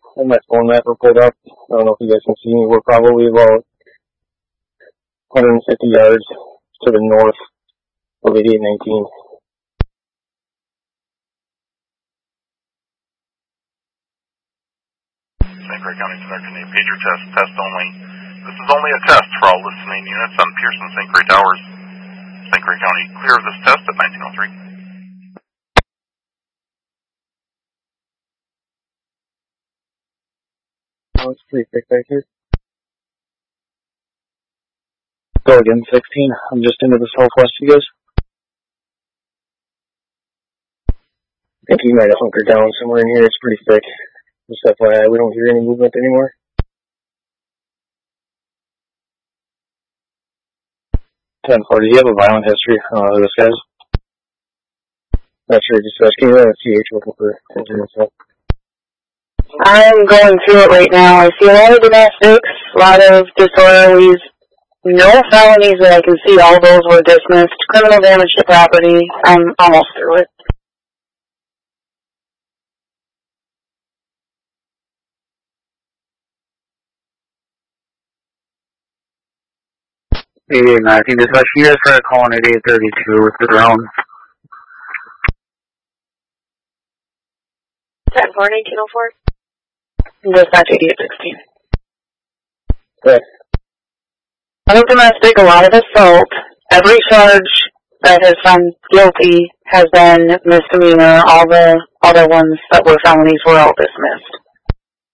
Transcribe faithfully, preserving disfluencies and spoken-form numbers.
and my phone map are pulled up. I don't know if you guys can see me. We're probably about one hundred fifty yards to the north of eighty-eight nineteen. Saint Croix County conducting a pager test, test only. This is only a test for all listening units on Pearson Saint Croix Towers. Saint Croix County clear of this test at nineteen oh three. Oh, it's pretty thick back here. Go again, sixteen. I'm just into the southwest, you guys. I think you might have hunkered down somewhere in here. It's pretty thick. Just F Y I, we don't hear any movement anymore. ten forty, do you have a violent history on uh, this guy's? Not sure, just can you run a C H looking for engine and stuff? I'm going through it right now. I see a lot of domestics, a lot of disorderlies, no felonies that I can see. All those were dismissed. Criminal damage to property. I'm almost through it. eighty-eight nineteen, dispatch, you guys try calling at eight thirty-two with the drone. ten four, nineteen oh four. Dispatch eighty-eight sixteen. Okay. A lot of domestic, a lot of assault. Every charge that has found guilty has been misdemeanor. All the other ones that were felonies were all dismissed.